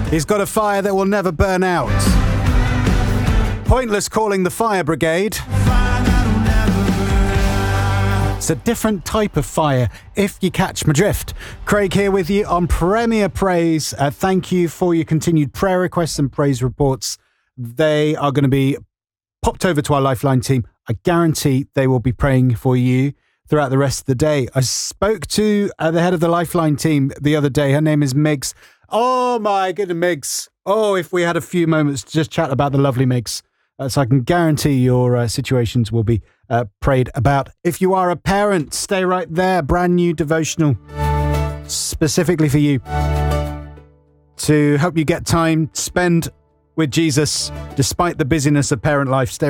He's got a fire that will never burn out. Pointless calling the fire brigade. It's a different type of fire, if you catch my drift. Craig here with you on Premier Praise. Thank you for your continued prayer requests and praise reports. They are going to be popped over to our Lifeline team. I guarantee they will be praying for you throughout the rest of the day. I spoke to the head of the Lifeline team the other day. Her name is Migs. Oh my goodness, Migs. Oh, if we had a few moments to just chat about the lovely Migs. So I can guarantee your situations will be prayed about. If you are a parent, stay right there. Brand new devotional specifically for you to help you get time to spend with Jesus despite the busyness of parent life. Stay